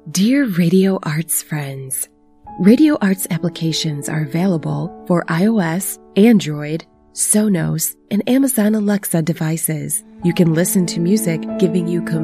Dear Radio Arts friends, Radio Arts applications are available for iOS, Android, Sonos, and Amazon Alexa devices. You can listen to music giving you